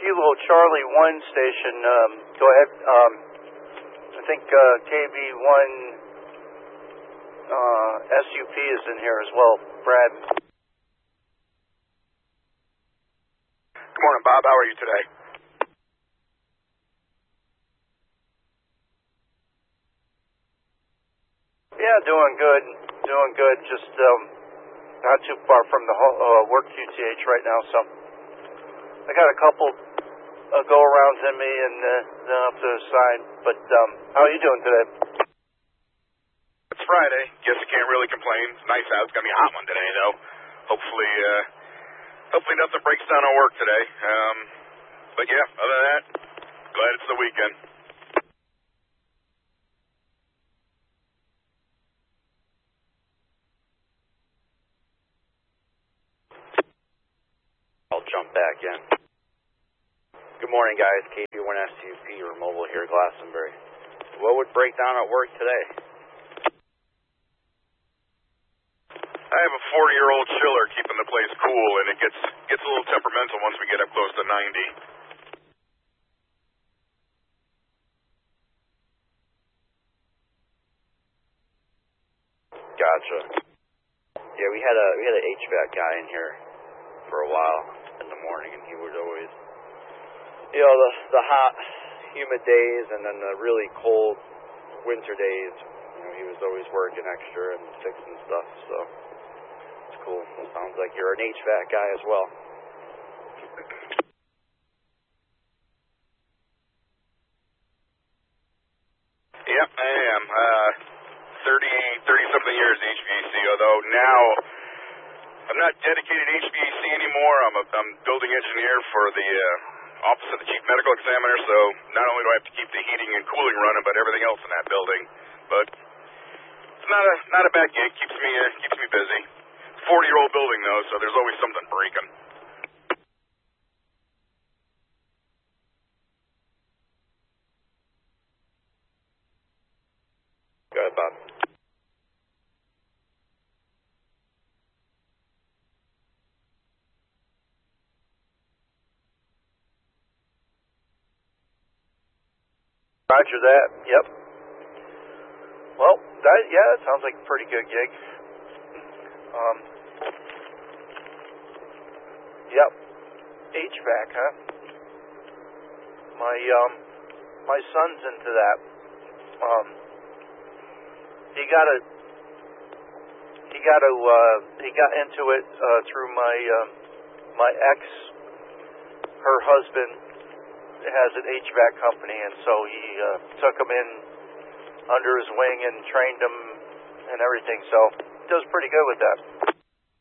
Kilo Charlie 1 station. Go ahead. I think KB1 SUP is in here as well. Brad. Good morning, Bob. How are you today? Yeah, doing good. Doing good. Just not too far from the work QTH right now, so I got a couple go-arounds in me and then up to the side. But how are you doing today? It's Friday. Guess I can't really complain. It's nice out. It's gonna be a hot one today, though. Hopefully nothing breaks down at work today. But yeah, other than that, glad it's the weekend. I'll jump back in. Good morning, guys. KB1 SUP or mobile here, Glastonbury. What would break down at work today? I have a 40-year-old chiller keeping the place cool, and it gets a little temperamental once we get up close to 90. Gotcha. Yeah, we had an HVAC guy in here for a while in the morning, and he would always, the hot, humid days, and then the really cold winter days. He was always working extra and fixing stuff. So it's cool. It sounds like you're an HVAC guy as well. Yep, I am. 30-something years HVAC, although now I'm not dedicated to HVAC anymore. I'm building engineer for the Office of the Chief Medical Examiner, so not only do I have to keep the heating and cooling running, but everything else in that building. But it's not a bad gig. Keeps me busy. 40-year-old building, though, so there's always something breaking. Go ahead, Bob. Roger that. Yep. Well, that sounds like a pretty good gig. Yep. HVAC, huh? My son's into that. He got into it through my ex. Her husband has an HVAC company, and so he took him in under his wing and trained him and everything. So he does pretty good with that.